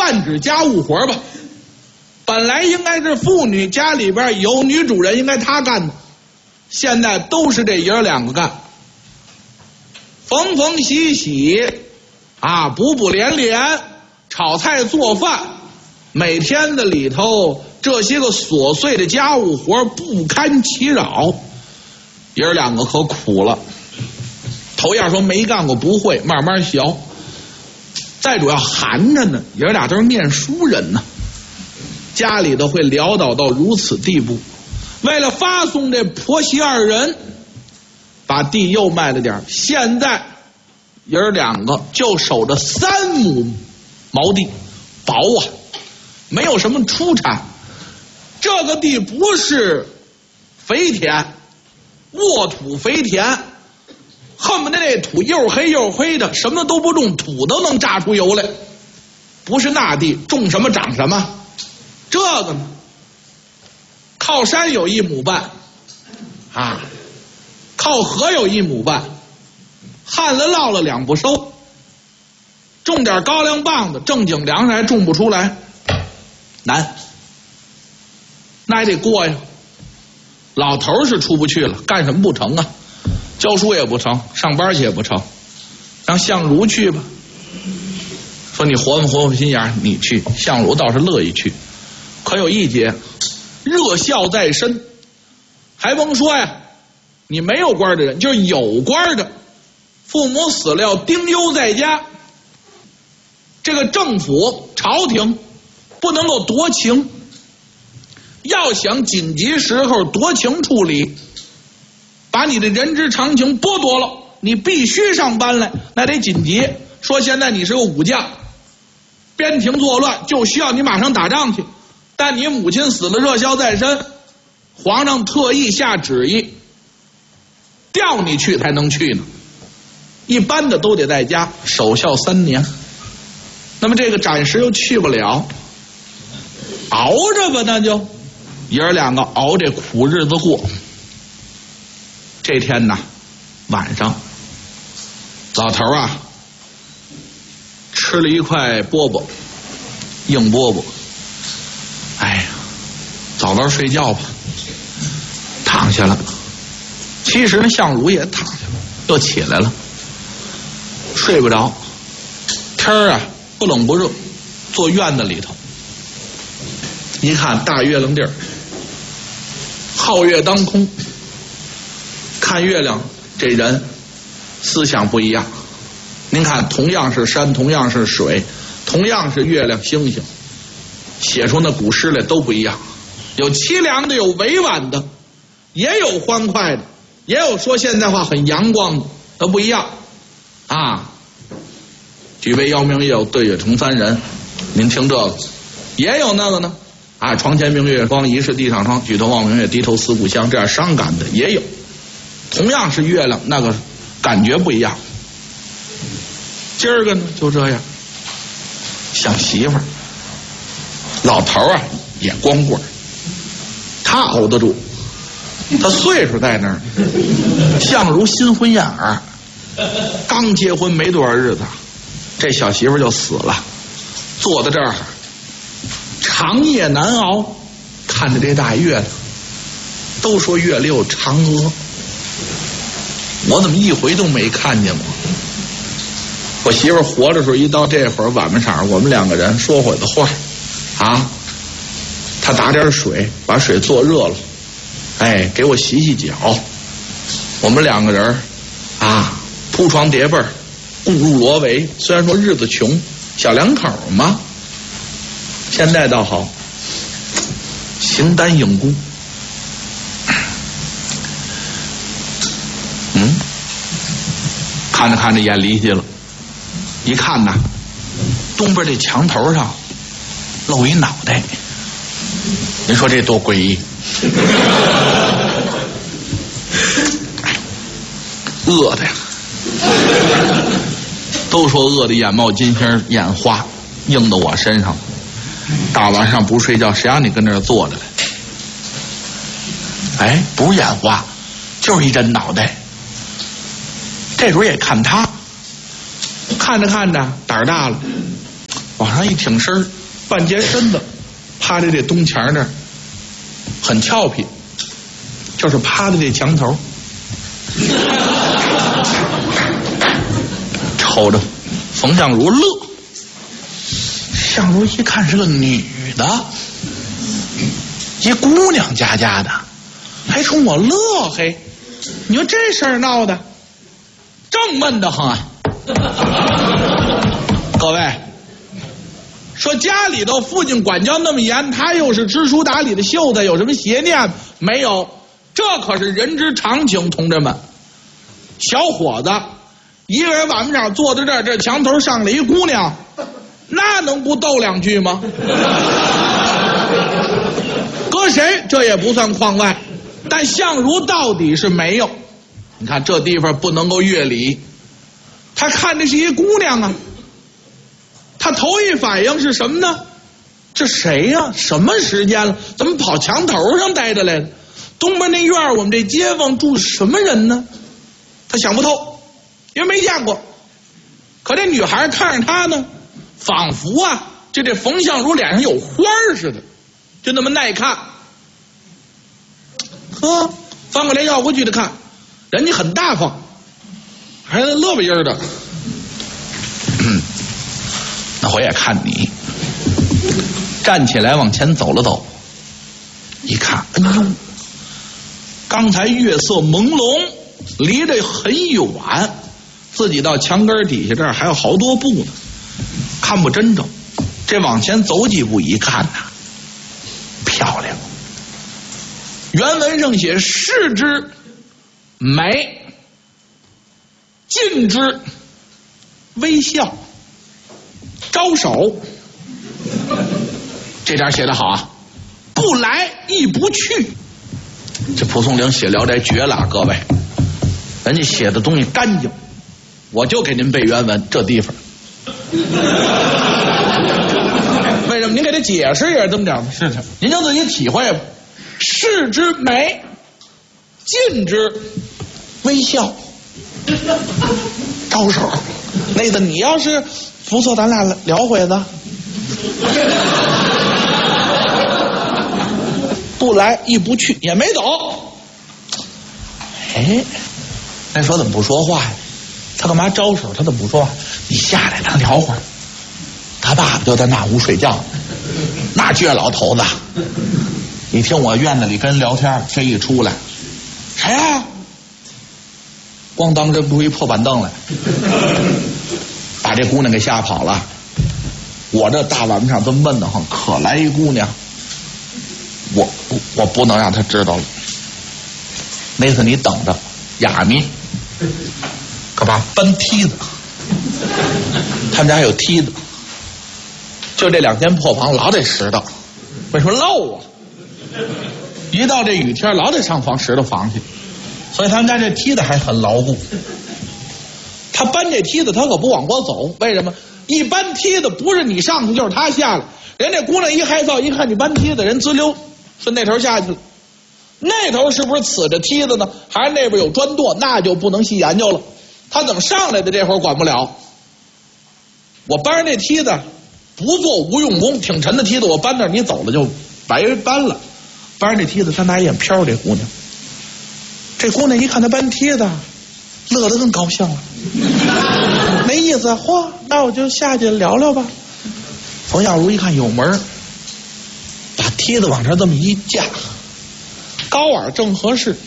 泛指家务活吧。本来应该是妇女家里边有女主人，应该她干的，现在都是这爷儿两个干，缝缝洗洗啊，补补连连，炒菜做饭，每天的里头这些个琐碎的家务活不堪其扰，爷儿两个可苦了。头样说没干过不会，慢慢学。再主要含着呢，爷儿俩都是念书人呢，家里头会潦倒到如此地步。为了发送这婆媳二人，把地又卖了点，现在爷儿两个就守着3亩毛地，薄啊，没有什么出产。这个地不是肥田，沃土肥田，恨不得那土又黑又黑的，什么都不种，土都能榨出油来。不是那地，种什么长什么。这个呢，靠山有1亩半啊，靠河有1亩半，旱了涝了2不收，种点高粱棒子，正经粮食还种不出来，难。那还得过呀。老头是出不去了，干什么不成啊？教书也不成，上班去也不成，让相如去吧。说你活不心眼，你去。相如倒是乐意去，可有一节，热孝在身。还甭说呀，你没有官的人，就是有官的，父母死了要丁忧在家，这个政府朝廷不能够夺情，要想紧急时候夺情处理，把你的人之常情剥夺了，你必须上班来，那得紧急。说现在你是个武将，边庭作乱，就需要你马上打仗去，但你母亲死了，热孝在身，皇上特意下旨意调你去才能去呢。一般的都得在家守孝3年，那么这个暂时又去不了，熬着吧，那就爷儿两个熬这苦日子过。这天呐，晚上，老头啊吃了一块饽饽，硬饽饽，哎呀，早点睡觉吧，躺下了。其实呢，相如也躺下了，又起来了，睡不着。天儿啊，不冷不热，坐院子里头，一看大月亮地儿，皓月当空，看月亮，这人思想不一样。您看，同样是山，同样是水，同样是月亮星星，写出那古诗来都不一样，有凄凉的，有委婉的，也有欢快的，也有说现在话很阳光的，都不一样啊。举杯邀明月，对月成3人，您听这个。也有那个呢啊，床前明月光，疑是地上霜，举头望明月，低头思故乡，这样伤感的也有。同样是月亮，那个感觉不一样。今儿个呢就这样，想媳妇儿，老头啊也光棍，他熬得住，他岁数在那儿，相如新婚燕尔，刚结婚没多少日子，这小媳妇儿就死了，坐在这儿长夜难熬，看着这大月亮。都说月里有嫦娥，我怎么一回都没看见过？我媳妇活着时候，一到这会儿晚上，我们2个人说会的话啊，她打点水，把水做热了，哎，给我洗洗脚。我们2个人啊，铺床叠被，共入罗围。虽然说日子穷，小两口嘛，现在倒好，形单影孤。看着看着眼离去了，一看呐，东边这墙头上露一脑袋，您说这多诡异！饿的呀，都说饿的眼冒金星，眼花，映到我身上。大晚上不睡觉，谁让你跟这儿坐着来？哎，不是眼花，就是一针脑袋。这时候也看他，看着看着胆儿大了， 往上一挺身，半截身子趴在这东墙这儿，很俏皮，就是趴在这墙头，瞅着冯相如乐。相如一看是个女的，一姑娘家的，还冲我乐，嘿，你说这事儿闹的正闷得慌啊！各位说家里头父亲管教那么严，他又是知书达理的秀才，有什么邪念没有？这可是人之常情，同志们。小伙子一个人晚上坐在这儿，这墙头上来一姑娘，那能不斗两句吗？搁谁这也不算框外，但相如到底是没有。你看这地方不能够越礼，他看的是一姑娘啊，他头一反应是什么呢？这谁呀？什么时间了？怎么跑墙头上待着来了？东边那院我们这街坊住什么人呢？他想不透，因为没见过。可这女孩看着他呢，仿佛啊，就这冯相如脸上有花似的，就那么耐看。呵，翻过来要过去的看，人家很大方，还乐不音儿的。那我也看你，站起来往前走了走，一看，哎呦，刚才月色朦胧，离得很远，自己到墙根底下这儿还有好多步呢，看不真着。这往前走几步一看呐，漂亮。原文上写视之美，近之微笑，招手。这点写得好啊，不来亦不去。这蒲松龄写《聊斋》绝了啊，各位，人家写的东西干净。我就给您背原文，这地方为什么？您给他解释也是这么点的事情，您就自己体会吧。视之美，近之微笑，招手。那个你要是不错，咱俩聊会子。不来亦不去，也没走。哎，那说怎么不说话呀？他干嘛招手？他怎么不说话？你下来，咱聊会儿。他爸爸就在那屋睡觉，那倔老头子。你听我院子里跟人聊天，这一出来，谁啊？咣当扔出一破板凳来，把这姑娘给吓跑了。我这大晚上这么闷得慌，可来一姑娘，我不能让她知道了。那次你等着，哑谜，干嘛搬梯子？他们家还有梯子，就这2间破房老得拾掇。为什么漏啊？一到这雨天老得上房拾掇房去，所以他们家这梯子还很牢固。他搬这梯子他可不往过走，为什么？一搬梯子不是你上去就是他下来，人家姑娘一害臊，一看你搬梯子，人滋溜顺那头下去了。那头是不是呲着梯子呢？还是那边有砖垛？那就不能细研究了。他怎么上来的这会儿管不了。我搬着那梯子不做无用功，挺沉的梯子我搬那儿，你走了就白搬了。搬着那梯子他拿眼瞟这姑娘，这姑娘一看他搬梯子乐得更高兴了，那意思嚯，那我就下去聊聊吧。冯小如一看有门，把梯子往这这么一架，高耳正合适。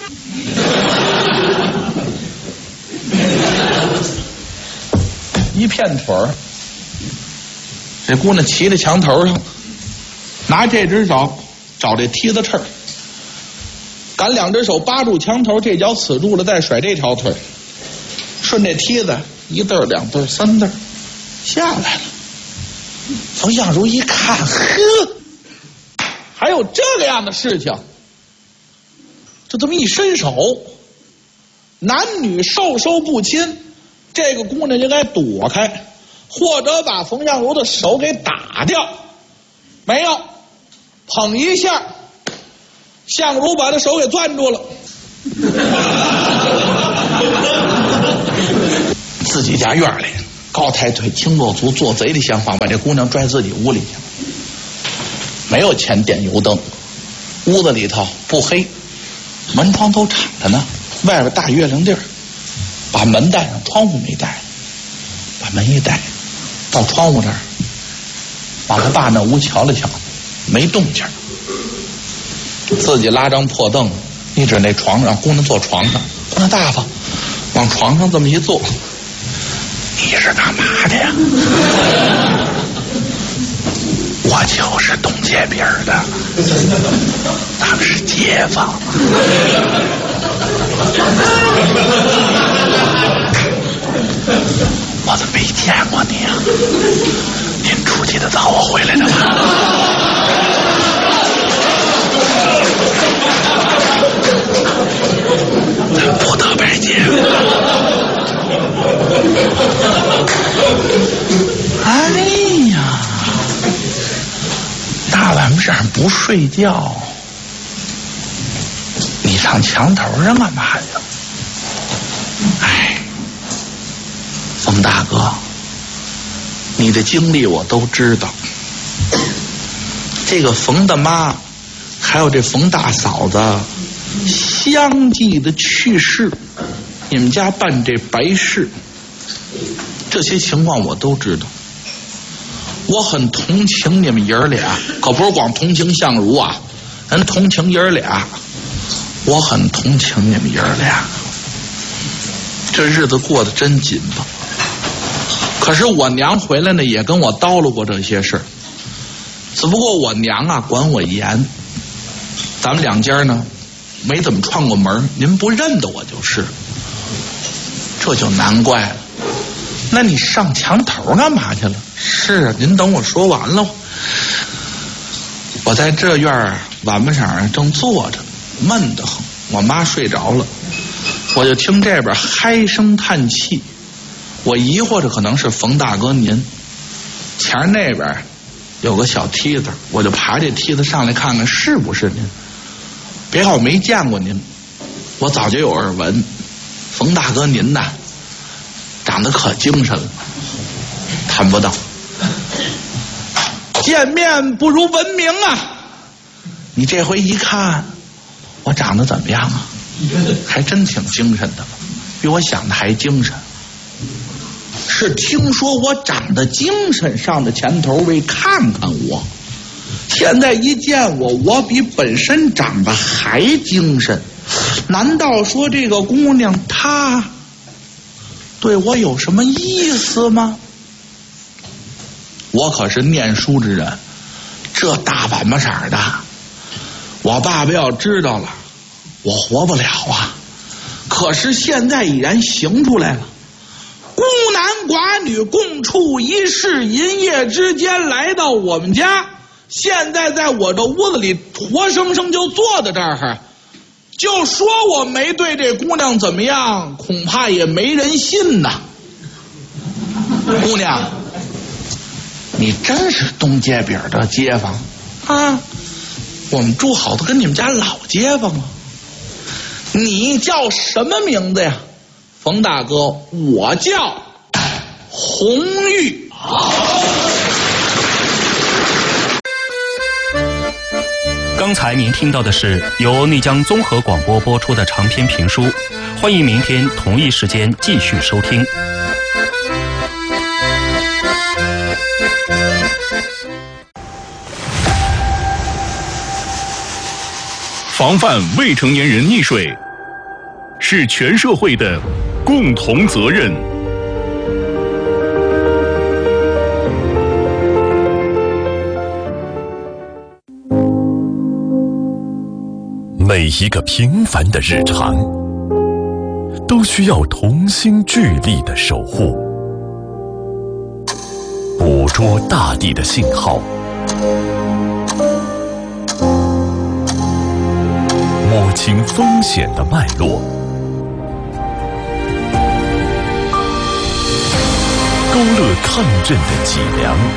一片腿儿，这姑娘骑在墙头上，拿这只手找这梯子翅儿，赶2只手扒住墙头，这脚呲住了，再甩这条腿，顺这梯子1对2对3对下来了。冯相如一看，呵，还有这个样的事情，就这么一伸手，男女授受不亲，这个姑娘就该躲开，或者把冯相如的手给打掉。没有，捧一下，相如把他手给攥住了。自己家院里高抬腿，轻够足，做贼的想法，把这姑娘拽自己屋里去了。没有钱点油灯，屋子里头不黑，门窗都敞着呢，外边大月亮地儿，把门带上，窗户没带，把门一带，到窗户这儿，往他爸那屋瞧了瞧，没动静，自己拉张破凳，一指那床上，姑娘坐床上，姑娘大方，往床上这么一坐，你是干嘛的呀？我就是东街边的，咱们是街坊。我怎么没见过你啊？您出去的早，我回来的晚。不得拜见。哎呀，大晚上不睡觉，你上墙头上干嘛去？哎，冯大哥，你的经历我都知道。这个冯大妈，还有这冯大嫂子，相继的去世，你们家办这白事，这些情况我都知道。我很同情你们爷儿俩，可不是光同情相如啊，人同情爷儿俩。我很同情你们爷儿俩，这日子过得真紧吧。可是我娘回来呢，也跟我叨唠过这些事儿，只不过我娘啊管我严，咱们两家呢没怎么串过门，您不认得我就是，这就难怪了。那你上墙头干嘛去了？是啊，您等我说完了。我在这院晚不晌正坐着，闷得很，我妈睡着了，我就听这边嗨声叹气，我疑惑着可能是冯大哥您。前那边有个小梯子，我就爬这梯子上来看看是不是您。别看我没见过您，我早就有耳闻。冯大哥您呐，长得可精神了，谈不到。见面不如闻名啊！你这回一看，我长得怎么样啊？还真挺精神的，比我想的还精神。是听说我长得精神，上的前头为看看我。现在一见我，我比本身长得还精神。难道说这个姑娘她对我有什么意思吗？我可是念书之人，这大晚巴色的，我爸爸要知道了，我活不了啊。可是现在已然行出来了，孤男寡女共处一室，一夜之间来到我们家，现在在我这屋子里活生生就坐在这儿，就说我没对这姑娘怎么样，恐怕也没人信呐。姑娘，你真是东街边的街坊啊？我们住好的跟你们家老街坊啊。你叫什么名字呀？冯大哥，我叫红玉。 刚才您听到的是由内江综合广播播出的长篇评书，欢迎明天同一时间继续收听。 防范未成年人溺水是全社会的共同责任。 每一个平凡的日常都需要同心聚力的守护，捕捉大地的信号，摸清风险的脉络，勾勒抗震的脊梁。